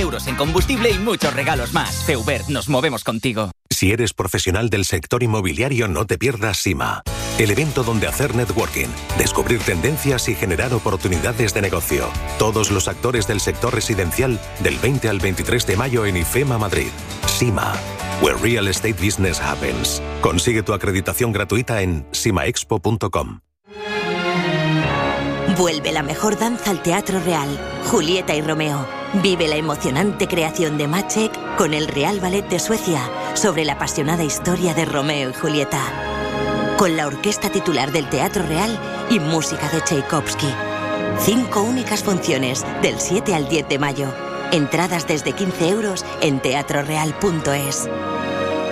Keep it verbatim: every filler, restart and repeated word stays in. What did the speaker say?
euros en combustible y muchos regalos más. Feubert, nos movemos contigo. Si eres profesional del sector inmobiliario, no te pierdas SIMA, el evento donde hacer networking, descubrir tendencias y generar oportunidades de negocio. Todos los actores del sector residencial del veinte al veintitrés de mayo en IFEMA Madrid. SIMA, where real estate business happens. Consigue tu acreditación gratuita en simaexpo punto com. Vuelve la mejor danza al Teatro Real. Julieta y Romeo. Vive la emocionante creación de Maciek con el Real Ballet de Suecia sobre la apasionada historia de Romeo y Julieta. Con la orquesta titular del Teatro Real y música de Tchaikovsky. Cinco únicas funciones del siete al diez de mayo. Entradas desde quince euros en teatro real punto es.